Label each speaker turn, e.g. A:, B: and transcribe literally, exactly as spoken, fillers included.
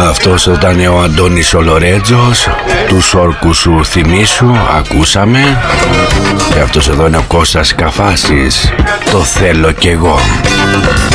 A: Αυτός ήταν ο Αντώνης ο Λορέτζος. Τους όρκους σου θυμήσου, ακούσαμε. Και αυτός εδώ είναι ο Κώστας Καφάσης. Το θέλω κι εγώ.